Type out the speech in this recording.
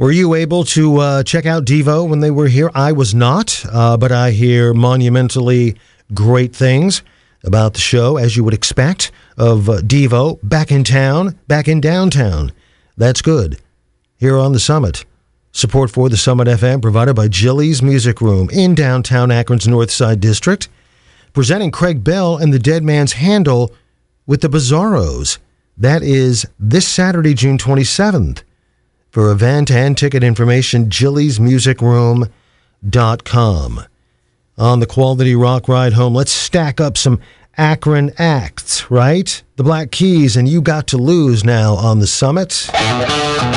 Were you able to check out Devo when they were here? I was not, but I hear monumentally great things about the show, as you would expect, of Devo back in town, back in downtown. That's good. Here on the Summit. Support for the Summit FM provided by Jilly's Music Room in downtown Akron's North Side District. Presenting Craig Bell and the Dead Man's Handle with the Bizarros. That is this Saturday, June 27th. For event and ticket information, jillysmusicroom.com. On the Quality Rock Ride Home, let's stack up some Akron acts, right? The Black Keys and You Got to Lose now on the Summit.